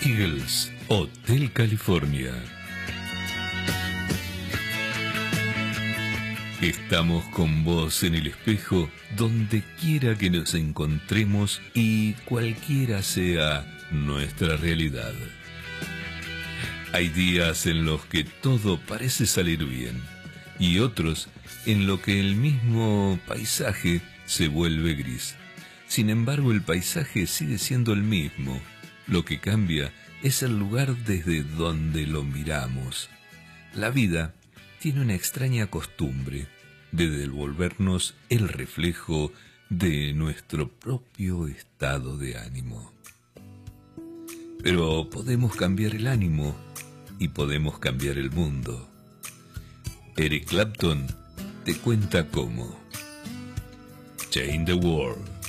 Eagles, Hotel California. Estamos con vos en el espejo, donde quiera que nos encontremos y cualquiera sea nuestra realidad. Hay días en los que todo parece salir bien y otros en los que el mismo paisaje se vuelve gris. Sin embargo, el paisaje sigue siendo el mismo. Lo que cambia es el lugar desde donde lo miramos. La vida tiene una extraña costumbre de devolvernos el reflejo de nuestro propio estado de ánimo. Pero podemos cambiar el ánimo y podemos cambiar el mundo. Eric Clapton te cuenta cómo. Change the world.